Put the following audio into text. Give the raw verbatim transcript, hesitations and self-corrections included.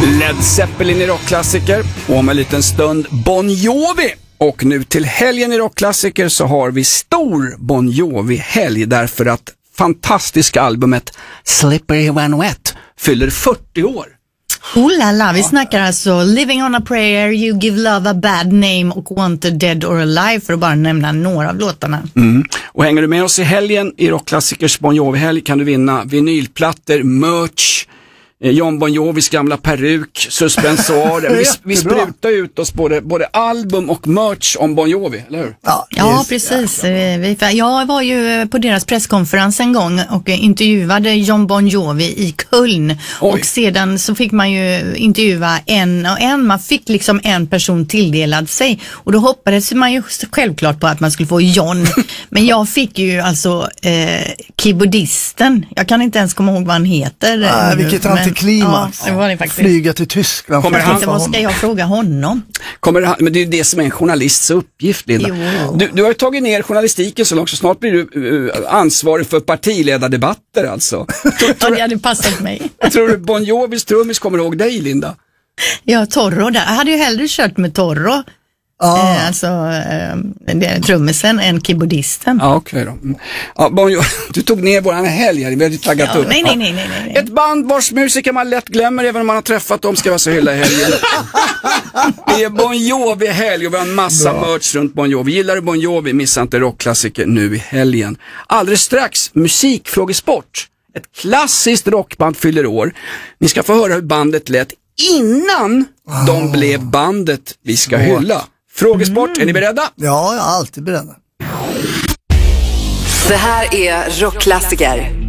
Led Zeppelin i rockklassiker och om en liten stund Bon Jovi. Och nu till helgen i rockklassiker så har vi stor Bon Jovi-helg därför att fantastiska albumet Slippery When Wet fyller fyrtio år. Oh la la, vi snackar alltså Living on a Prayer, You Give Love a Bad Name och Wanted Dead or Alive för att bara nämna några av låtarna. Mm. Och hänger du med oss i helgen i rockklassikers Bon Jovi-helg kan du vinna vinylplattor, merch, John Bon Jovis gamla peruk, suspensoarer. Vi, vi sprutar ut oss både, både album och merch om Bon Jovi, eller hur? Ja, ja precis. Vi, jag var ju på deras presskonferens en gång och intervjuade John Bon Jovi i Köln. Oj. Och sedan så fick man ju intervjua en och en. Man fick liksom en person tilldelad sig. Och då hoppades man ju självklart på att man skulle få John. Men jag fick ju alltså eh, keyboardisten. Jag kan inte ens komma ihåg vad han heter. Ah, vilket antiklimax. Ja, det var det faktiskt. Flyga till Tyskland. Kommer han, vad ska jag fråga honom? Kommer han, men det är det som är en journalists uppgift, Linda. Du, du har ju tagit ner journalistiken så långt så snart blir du uh, ansvarig för partiledardebatter alltså. Ja, det hade passat mig. Jag tror du Bon Jovis trummis kommer ihåg dig, Linda? Ja, Torro där. Jag hade ju hellre kört med Torro. Ah. Eh, alltså eh, trummisen än keyboardisten. Ja, okej okay då. Ja, bon, du tog ner våran helg, vi hade taggat ja, upp. Nej, nej, nej, nej, nej. Ett band vars musiker man lätt glömmer även om man har träffat dem ska vara så hela helgen. Det är Bon Jovi-helg och vi har en massa Bra. merch runt Bon Jovi. Gillar du Bon Jovi, missa inte rockklassiker nu i helgen. Alldeles strax, musikfrågesport. Ett klassiskt rockband fyller år. Ni ska få höra hur bandet lät innan oh. de blev bandet vi ska Smart. hylla. Frågesport, mm. är ni beredda? Ja, jag är alltid beredd. Det här är rockklassiker.